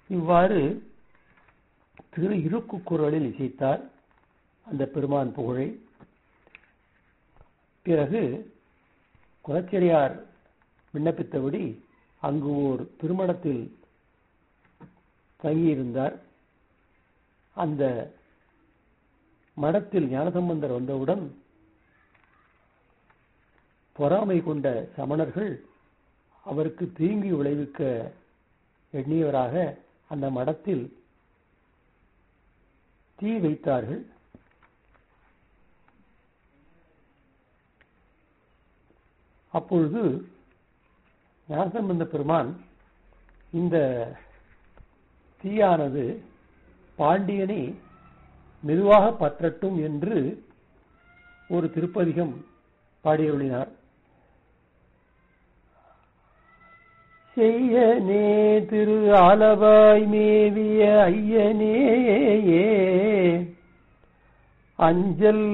இவ்வாறு திரு இருக்கு குரலில் இசைத்தார் அந்த பெருமான் புகழை. பிறகு குலச்சிறையார் விண்ணப்பித்தபடி அங்கு ஓர் திருமணத்தில் தங்கியிருந்தார். அந்த மடத்தில் ஞானசம்பந்தர் வந்தவுடன் பொறாமை கொண்ட சமணர்கள் அவருக்கு தீங்கு விளைவிக்க எண்ணியவராக அந்த மடத்தில் தீ வைத்தார்கள். அப்பொழுது ஞானசம்பந்த பெருமான் இந்த தீயானது பாண்டியனை மெதுவாக பற்றட்டும் என்று ஒரு திருப்பதிகம் பாடியருளினார். செய்யனே திரு ஆலவாய் மேவிய ஐயனே அஞ்சல்